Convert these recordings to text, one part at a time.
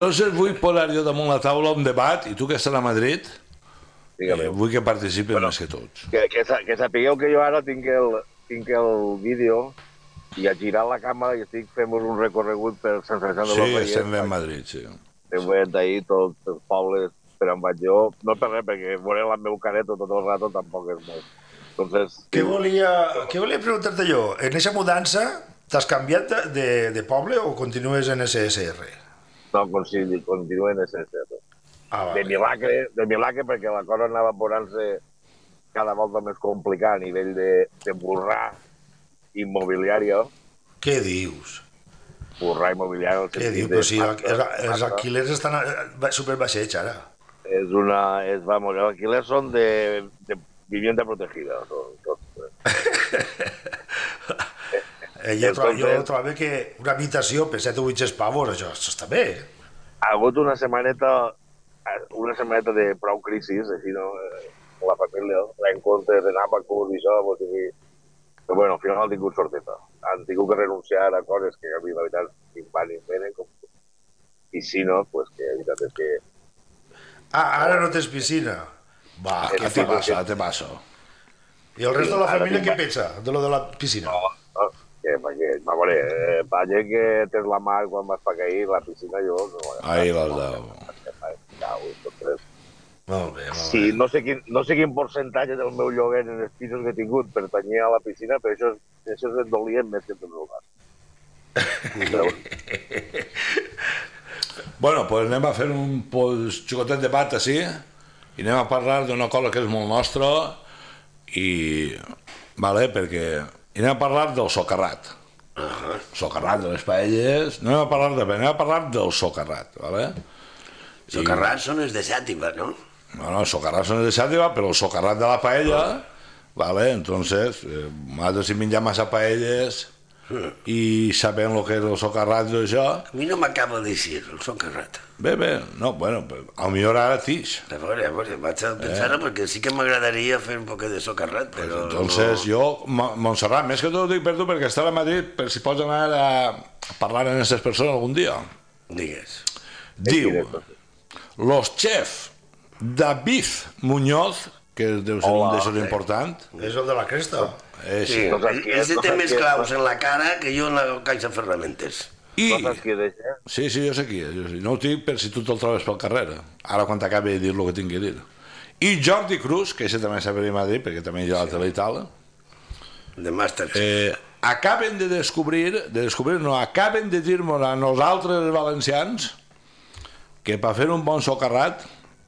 Entonces vull posar jo damunt la taula un debat, i tu que estàs a Madrid, vull que participis més que tots. Que sapigueu que jo ara tinc el vídeo i a girar la càmera i estic fent un recorregut per Sant Francisco de los Reyes. Sí, estem a Madrid, sí. Estem veient ahir tots els pobles per on vaig jo. No per res, perquè veure la meva careta tot el rato tampoc és molt. Entonces, què volia preguntar-te jo? En aquesta mudança t'has canviat de poble o continues en SSR? No, continuo en SSR. De milagre, perquè la cosa anava posant-se cada volta més complicada a nivell de borrar immobiliària. Què dius? Borrar immobiliària. Què dius? Però si els alquilers estan superbaixets ara. Els alquilers són de vivienda protegida. Jo trobo que una habitació per 7 o 800 pavos, això està bé. Ha hagut una setmaneta de prou crisis, així, no? La família, en compte d'anar a curs i això, però bueno, al final han tingut sorteta. Han tingut que renunciar a coses que a mi, la veritat, em van i venen, com piscina, pues que la veritat és que... Ara no tens piscina? Va, te paso. I el resto de la família què pensa de lo de la piscina? Vaja que tens la mà quan vas per cair, la piscina jo... Ahí l'has dado. Molt bé. Sí, no sé quin percentatge del meu lloguer en els pisos que he tingut pertanyia a la piscina, però això és dolient més que tot el gas. Bueno, pues anem a fer un xicotet debat així i anem a parlar d'una cosa que és molt nostra perquè anem a parlar del socarrat. Socarrat de les paelles, no anem a parlar del socarrat, vale? Socarrats són els de Xàtiva, no? No, socarrats són els de Xàtiva, però el socarrat de la paella, vale? Entonces, nosaltres si menjam massa paelles i sabem el que és el socarrat i això... A mi no m'acaba de dir el socarrat. Bé, no, bueno, potser ara tix. A veure, vaig a pensar-ho perquè sí que m'agradaria fer un poc de socarrat, però... Entonces, jo, Montserrat, més que tot ho dic per tu, perquè estàs a Madrid, per si pots anar a parlar amb aquestes persones algun dia. Digues. Diu, los chefs David Muñoz, que deu ser un d'això important. És el de la cresta. Sí, ese té més claus en la cara que jo en la caixa de ferramentes. Sí, jo sé qui és. No ho dic per si tu te'l trobes pel carrer. Ara quan t'acabi de dir el que tinc que dir. I Jordi Cruz, que aquest també s'ha venit a Madrid, perquè també hi ha la tele i tal. De Masterchef. Acaben de descobrir, acaben de dir-nos a nosaltres els valencians que per fer un bon socarrat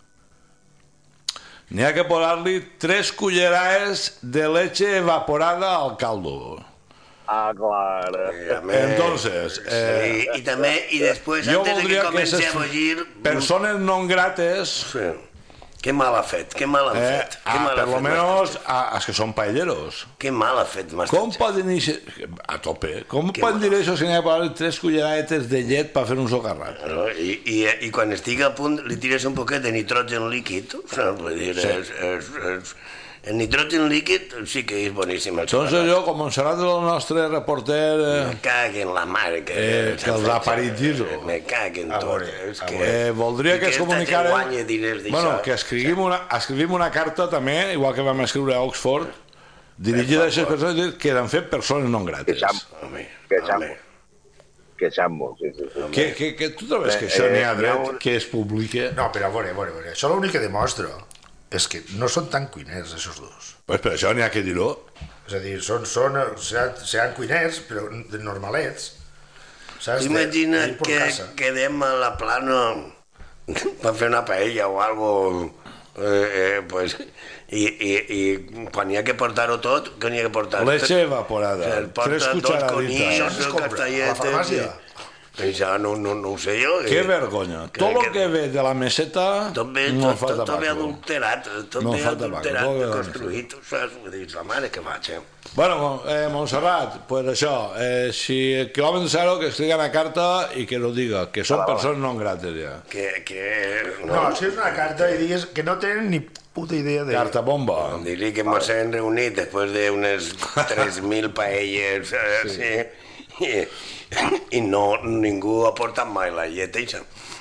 n'hi ha que posar-li 3 cullerades de leche evaporada al caldo. Clar. Entonces... I també, i després, antes de que comenci a bullir... Persones non grates... Qué mal ha fet, qué mal han fet. Per lo menos els que són paelleros. Qué mal ha fet, Masterchef. Com poden dir... A tope. Com poden dir això si n'hi ha de posar 3 culleradetes de llet per fer un socarrat? I quan estigui a punt li tires un poquet de nitrogen líquid. Vull dir, el nitrogen líquid sí que és boníssim. Entonces jo, com serà el nostre reporter... Me caguen la mare que els aparitis... Me caguen tot. Voldria que es comunicaren... Bueno, que escrivim una carta també, igual que vam escriure a Oxford, dirigida a aquestes persones que han fet persones non grates. Queixam-nos, sí. Que tu trobes que això n'hi ha dret que es publiqui? No, però a veure, això l'únic que demostra és que no són tan cuiners, aquests dos. Pues per això n'hi ha que dir-ho. És a dir, seran cuiners, però normalets. Imagina't que quedem a la plana per fer una paella o algo, i quan hi ha que portar-ho tot, què n'hi ha que portar? Leche evaporada, 3 cucharaditas. Això es compra a la farmàcia. Això no ho sé jo. Que vergonya. Tot el que ve de la meseta no fa tabaco. Tot ve adulterat, construït. Vull dir, la mare que vaig, Bueno, Montserrat, pues això, si kilòmetre zero que escrigui una carta i que lo diga, que són persones non grates ja. No, si és una carta i digues que no tenen ni puta idea de... Carta bomba. Dir-li que ens hem reunit després d'unes 3.000 paelles, i no, ningú ha portat mai la llet, això.